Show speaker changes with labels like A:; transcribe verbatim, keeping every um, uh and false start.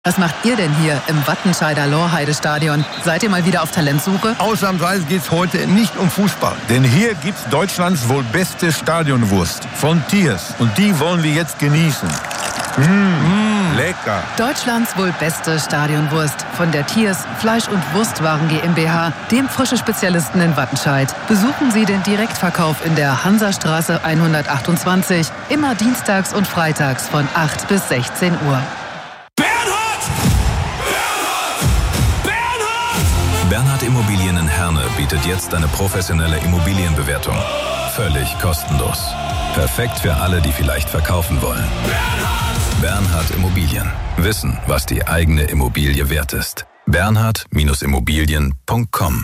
A: Was macht ihr denn hier im Wattenscheider Lorheide-Stadion? Seid ihr mal wieder auf Talentsuche?
B: Ausnahmsweise geht's heute nicht um Fußball. Denn hier gibt's Deutschlands wohl beste Stadionwurst von Thiers. Und die wollen wir jetzt genießen. Mmh, mmh, lecker.
A: Deutschlands wohl beste Stadionwurst von der Thiers Fleisch- und Wurstwaren GmbH, dem frische Spezialisten in Wattenscheid. Besuchen Sie den Direktverkauf in der Hansastraße hundertachtundzwanzig, immer dienstags und freitags von acht bis sechzehn Uhr.
C: Bernhard Immobilien in Herne bietet jetzt eine professionelle Immobilienbewertung. Völlig kostenlos. Perfekt für alle, die vielleicht verkaufen wollen. Bernhard Immobilien. Wissen, was die eigene Immobilie wert ist. Bernhard Immobilien punkt com